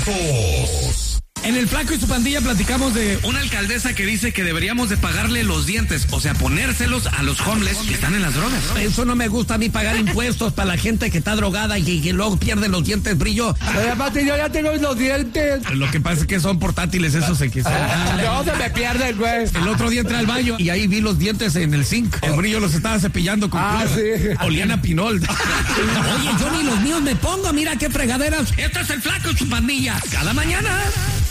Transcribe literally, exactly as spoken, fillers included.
flacos. En el Flaco y su pandilla platicamos de una alcaldesa que dice que deberíamos de pagarle los dientes, o sea, ponérselos a los homeless que están en las drogas. Eso no me gusta a mí, pagar impuestos para la gente que está drogada y que luego pierde los dientes brillo. Pero aparte yo ya tengo los dientes. Lo que pasa es que son portátiles esos en que se... No, se me pierden, güey. El otro día entré al baño y ahí vi los dientes en el zinc. El brillo los estaba cepillando con Ah, cloro. sí. Olían a pinol. Oye, yo ni los míos me pongo, mira qué fregaderas. Este es el Flaco y su pandilla. Cada mañana.